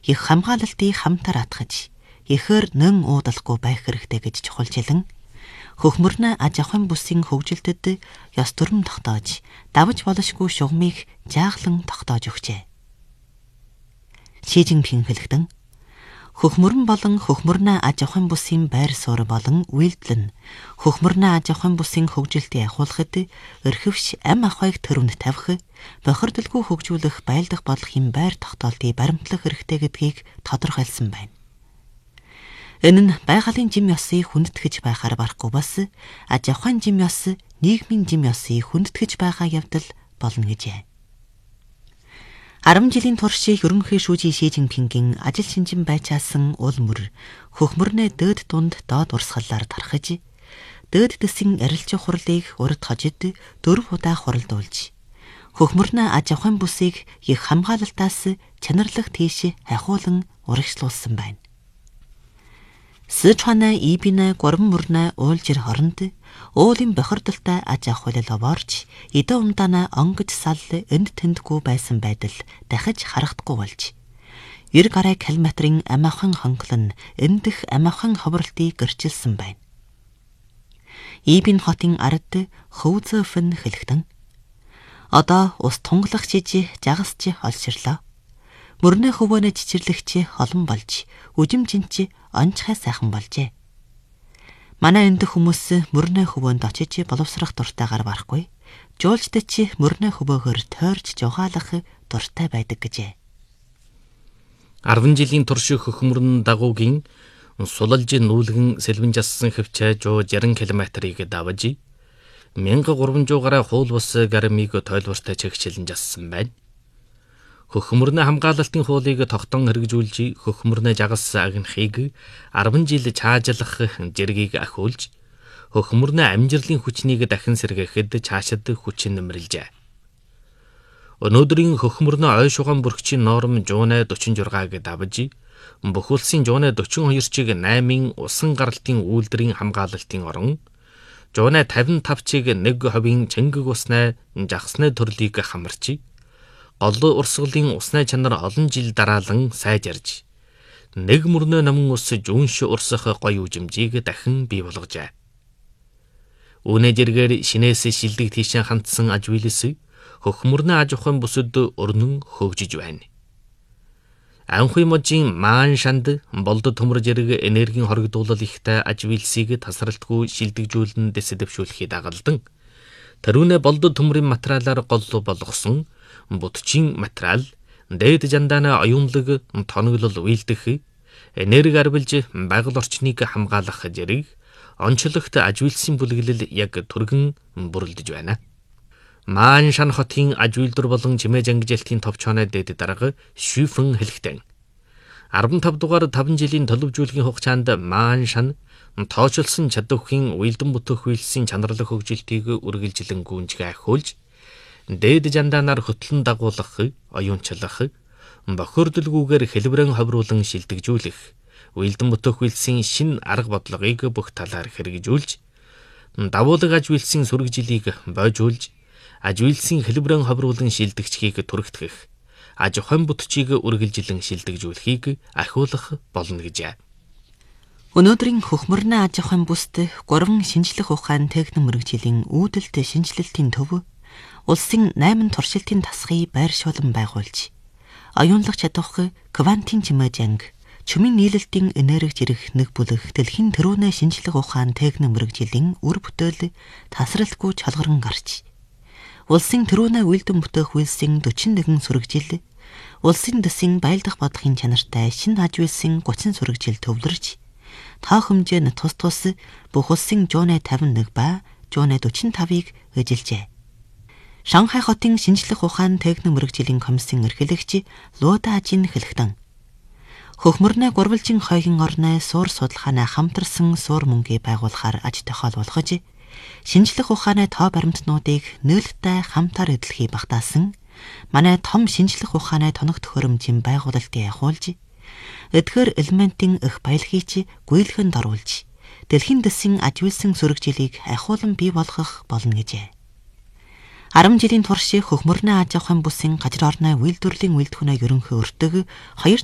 их хамгаалалтыг хамтар атгаж, ихээр нэн уудалгүй байх хэрэгтэй гэж чухалчилан хөхмөрнө аж ахуйн бүсийн хөгжилтөд ёс төрөм тогтоож, давж болошгүй шугамыг жааглан тогтоож өгчээ. Ши Жинпин хэлэхдээ хөхмөрн болон хөхмөрнө аж ахуйн бүсийн байр суурь болон үйлдэл нь хөхмөрнө аж ахуйн бүсийн хөгжилтийг ахиулахад өрхөвш ам ахуйг төрөмд тавих, бохирдолгүй хөгжүүлэх байлдах бодлогын байр тогтоолтыг баримтлах хэрэгтэй гэдгийг тодорхойлсон байна. Энэ нь байгалийн жим ёсыг хүндэтгэж байхаар барахгүй бас аж ахуйн жим ёс, нийгмийн жим ёсыг хүндэтгэж байгаа явдал болно гэжээ. 10 жилийн турш ерөнхий шүүжийн Ши Жинпингийн ажил шинжин байчаасан уул мөр хөхмөрнө дөөд дунд доод урсгалаар тархаж, дөөд дэсийн арилжих хурлыг урд хожид 4 удаа хуралдуулж, хөхмөрнө аж ахуйн бүсийг их хамгаалалтаас чанарлах тийш ахиулан урагшлуулсан байна. Сычуанаа Ибинэ гурван мөрнө уулжир хоронд уулын бохирдолтой аж ахуйлал овоорч, эдэ умдаана онгож сал энд тэндгүй байсан байдал дахиж харагдахгүй болж, 90 гаруй километрийн ам ахуйн хонхлон эндэх ам ахуйн ховролтыг гэрчилсэн байна. Ибин хотын ард Хөвзөфн хэлэхдээ одоо ус тунгалах жижи жагасч олширлоо. Мөрнө хөвөнө чичирлэгч олон болж, үжимжинч онцгой сайхан болжээ. Манай эндх хүмүүс мөрнө хөвөнд очиж боловсрох дуртайгаар барахгүй, жуулчдад чи мөрнө хөвөөгөр тойрч жугаалах дуртай байдаг гэжээ. 10 жилийн турш хөхмөрн дагуугийн сулалж нүүлгэн сэлбэн жассан хөвчөө 60 км-ийг давж 1300 гаруй хуул бус гармиг тойлбортой чигчилэн жассан байна. Хөхмөрнө хамгаалалтын хуулийг тогтон хэрэгжүүлж, хөхмөрнө жагас агнахыг 10 жил чаажлах зэргийг ахиулж, хөхмөрнө амжилтын хүчнийг дахин сэргээхэд цаашид хүч нэмэрлжээ. Өнөөдрийн хөхмөрнө ой шугам бүрхчийн норм 146-г давж, бүх улсын 142-чиг 8-ын усан гаралтын үйлдвэрийн хамгаалалтын орон, 155-чиг 1% чингэг усны жагсны төрлийг хамарч, голлуу урсгалын усны чанар олон жил дараалан сайжирж, нэг мөрнө намын ус жүнш урсах гоё үжимжийг дахин бий болгожээ. Үүнэ зэргээр шинээс шилдэг тийшээ хандсан аж үйлс хөхмөрнө аж ахуйн бүсэд өрнөн хөгжиж байна. Анхуй можийн маан шанд болдод төмөр зэрэг энергийн хоригдуулал ихтэй аж үйлсийг тасралтгүй шилдэгжүүлэн дэсэдэвшүүлэхийг дагалдан, тэрүүнэ болдод төмрийн материалаар голлуу болгосон бутчин материал, дээд жандаана оюунлаг тоноглол үйлдэх, энерги арвилж байгаль орчныг хамгаалах зэрэг онцлогт аж үйлсийн бүлэглэл яг түргэн бүрэлдэж байна. Маан шан хотын аж үйлдвэр болон чимээ жангижалтын товчооны дээд дарга Шүфэн хэлэхдээ 15 дугаар 5 жилийн төлөвжүүлгийн хугацаанд маан шан тооцолсон чадварын уйлдан бүтэх үйлсийн чанарлах хөгжилтийг үргэлжлэн гүнжгээ ахиулж, дээд жандаанаар хөтлөн дагуулах, оюунчлах, бохирдолгүйгээр хэлбэрэн ховруулан шилдэгжүүлэх, уйлдан бүтэх үйлсийн шин арга бодлогыг бүх талаар хэрэгжүүлж, давуулаг аж үйлсийн сүрэгжилийг бойжуулж, аж үйлсийн хэлбэрэн ховруулан шилдэгчхийг түрэгтгэх, аж ахуйн бүтчийг үргэлжлэн шилдэгжүүлэхийг ахиулах болно гэжээ. Өнөөдрийн хөхмөрнө аж ахуйн бүст 3 шинжлэх ухаан техник мэргэжлийн үүдэлт шинжилэлтийн төв улсын 8 туршилтын тасгыг байршуулан байгуулж, оюунлах чадвах квантын чимээ жанг, чумын нийлэлтийн энерги зэрэг нэг бүлэг дэлхийн тэрүүнэ шинжлэх ухаан техник мэргэжлийн үр бүтээл тасралтгүй чалгаран гарч, улсын тэрүүнэ үйлдэн бүтээх үйлсийн 41 сүрэгжил, улсын дэсийн байлдах бодлогын чанартай шинэ аж үйлсийн 30 сүрэгжил төвлөрч, тоо хэмжээ нь тус тус бүх улсын 151 ба 145-ыг эжилжээ. Шанхай хотын шинжлэх ухаан техник мэргэжлийн комиссийн эрхлэгч Луда Ажин хэлэхдээ хөхмөрнө гурвалжин хойгийн орны суур судалгааны хамтарсан суур мөнгийг байгуулахаар аж тохиол болгож, шинжлэх ухааны тоо баримтнуудыг нээлттэй хамтаар эдлэхийг багтаасан манай том шинжлэх ухааны тоног төхөөрөмжийн байгуулалтыг ахиулж, эдгээр элементийн их баялагийг гүйлхэнд оруулж, дэлхийн дэсийн аж үйлсийн сүрэгжилийг ахиулан бий болгох болно гэжээ. 10 жилийн турш хөхмөрнө аж ахуйн бүсийн газар орны үйлдвэрлэлийн үйлдвэрнэ ерөнхий өртөг 2